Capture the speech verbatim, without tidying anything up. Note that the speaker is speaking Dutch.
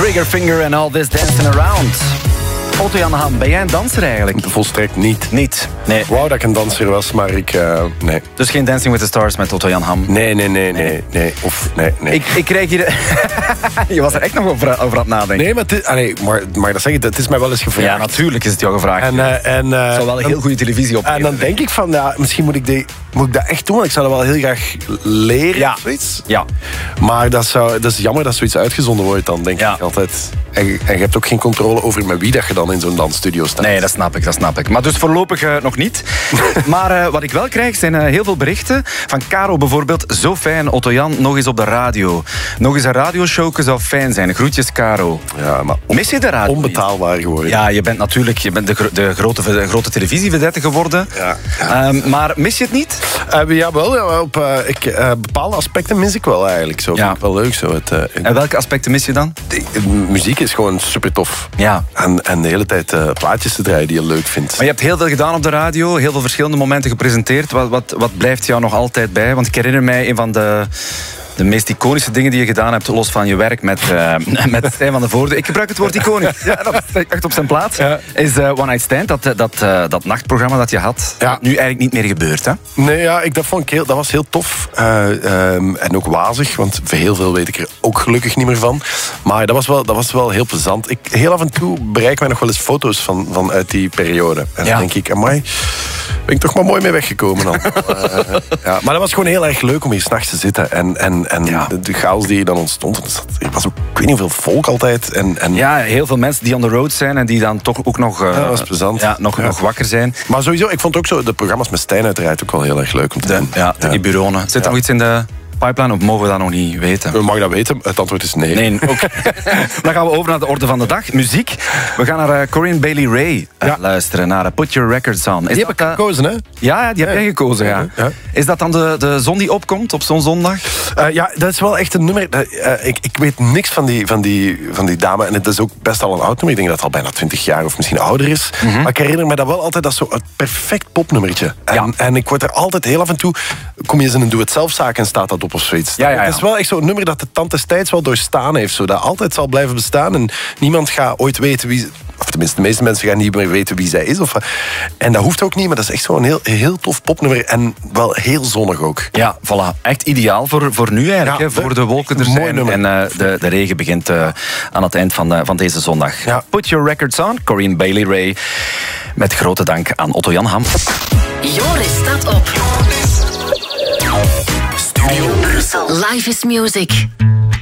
Triggerfinger and All This Dancing Around. Otto-Jan Ham, ben jij een danser eigenlijk? Volstrekt niet. Niet? Nee. Wou dat ik een danser was, maar ik... Uh, nee. Dus geen Dancing with the Stars met Otto-Jan Ham? Nee, nee, nee, nee. nee. Of, nee, nee. Ik, ik krijg hier... Je was er echt nog over, over aan het nadenken. Nee, maar, dit, allee, maar, maar dat zeg ik, het is mij wel eens gevraagd. Ja, natuurlijk is het jou gevraagd. En, uh, en, uh, het zal wel een heel goede televisie op. En dan denk ik van, ja, misschien moet ik, die, moet ik dat echt doen. Want ik zou dat wel heel graag leren. Ja. Zoiets. Ja. Maar dat, zou, dat is jammer dat zoiets uitgezonden wordt dan, denk ja. ik altijd. En, en je hebt ook geen controle over met wie dat je dan in zo'n dansstudio staat. Nee, dat snap ik, dat snap ik. Maar dus voorlopig uh, nog niet. Maar uh, wat ik wel krijg zijn uh, heel veel berichten. Van Caro bijvoorbeeld. Zo fijn, Otto-Jan, nog eens op de radio. Nog eens een radioshow zou fijn zijn. Groetjes, Caro. Ja, maar on- mis je de radio? Onbetaalbaar geworden. Ja, je bent natuurlijk je bent de, gro- de grote, de grote televisievedette geworden. Ja, ja. Um, maar mis je het niet? Uh, ja, wel. Ja, op, uh, ik, uh, bepaalde aspecten mis ik wel eigenlijk. Zo. Ja. Vind ik wel leuk. Zo. Het, uh, En welke aspecten mis je dan? de, de muziek is gewoon super tof. Ja. En, en de hele tijd uh, plaatjes te draaien die je leuk vindt. Maar je hebt heel veel gedaan op de radio, heel veel verschillende momenten gepresenteerd. Wat, wat, wat blijft jou nog altijd bij? Want ik herinner mij een van de... De meest iconische dingen die je gedaan hebt, los van je werk met, uh, met Stijn van de Voorde. Ik gebruik het woord iconisch. Ja, dat is echt op zijn plaats. Ja. Is uh, One Night Stand, dat, dat, uh, dat nachtprogramma dat je had, ja. nu eigenlijk niet meer gebeurt, hè? Nee, ja, ik, dat, vond ik heel, dat was heel tof. Uh, um, en ook wazig, want heel veel weet ik er ook gelukkig niet meer van. Maar dat was wel, dat was wel heel plezant. Ik, heel af en toe bereik mij nog wel eens foto's van, van uit die periode. En ja. dan denk ik, amai, ben ik toch maar mooi mee weggekomen dan. uh, ja. Maar dat was gewoon heel erg leuk om hier 's nachts te zitten. En, en, en ja. de, de chaos die dan ontstond. Er was ook, ik weet niet hoeveel volk altijd. En, en ja, heel veel mensen die on the road zijn en die dan toch ook nog, uh, ja, dat was plezant. Ja, nog, ja. nog wakker zijn. Maar sowieso, ik vond ook zo de programma's met Stijn uiteraard ook wel heel erg leuk om te de, doen. Ja, de ja. Iburonen. Zit er ja. nog iets in de pipeline of mogen we dat nog niet weten? We mogen dat weten. Het antwoord is nee. Nee, oké. Dan gaan we over naar de orde van de dag. Muziek. We gaan naar uh, Corinne Bailey Rae uh, ja. luisteren. Naar uh, Put Your Records On. Is die heb ik uh, gekozen, hè? Ja, die heb jij ja. gekozen, ja. ja. Is dat dan de, de zon die opkomt op zo'n zondag? Uh, ja, dat is wel echt een nummer. Uh, uh, ik, ik weet niks van die, van, die, van die dame. En het is ook best al een oud nummer. Ik denk dat het al bijna twintig jaar of misschien ouder is. Mm-hmm. Maar ik herinner me dat wel altijd als zo'n perfect popnummertje. En, ja. en ik word er altijd heel af en toe... Kom je eens in een doe-het-zelf-zaak en staat dat op of zoiets. Ja, ja, ja. Het is wel echt zo'n nummer dat de tand des tijds wel doorstaan heeft. Zo, dat altijd zal blijven bestaan. En niemand gaat ooit weten wie... Of tenminste, de meeste mensen gaan niet meer weten wie zij is. Of, en dat hoeft ook niet, maar dat is echt zo'n heel, heel tof popnummer. En wel heel zonnig ook. Ja, voilà. Echt ideaal voor, voor nu eigenlijk. Ja, hè, voor de wolken er zijn. En uh, de, de regen begint uh, aan het eind van, uh, van deze zondag. Ja. Put Your Records On, Corinne Bailey Rae. Met grote dank aan Otto-Jan Ham. Joris staat op. Studio Brussel. Life is music.